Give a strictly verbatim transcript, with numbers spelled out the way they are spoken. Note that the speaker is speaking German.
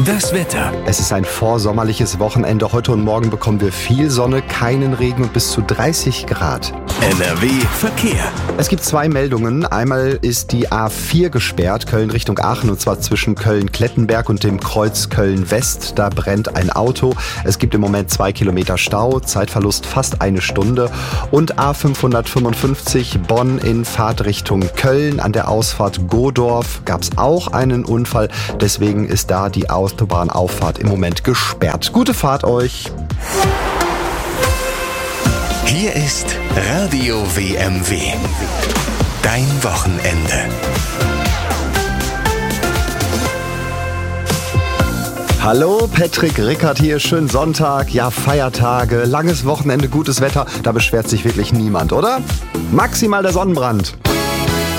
Das Wetter. Es ist ein vorsommerliches Wochenende. Heute und morgen bekommen wir viel Sonne, keinen Regen und bis zu dreißig Grad. N R W Verkehr. Es gibt zwei Meldungen. Einmal ist die A vier gesperrt, Köln Richtung Aachen, und zwar zwischen Köln-Klettenberg und dem Kreuz Köln-West. Da brennt ein Auto. Es gibt im Moment zwei Kilometer Stau, Zeitverlust fast eine Stunde. Und A fünfhundertfünfundfünfzig Bonn in Fahrtrichtung Köln. An der Ausfahrt Godorf gab es auch einen Unfall. Deswegen ist da die Autobahnauffahrt im Moment gesperrt. Gute Fahrt euch! Hier ist Radio W M W. Dein Wochenende. Hallo, Patrick Rickert hier, schönen Sonntag, ja Feiertage, langes Wochenende, gutes Wetter, da beschwert sich wirklich niemand, oder? Maximal der Sonnenbrand.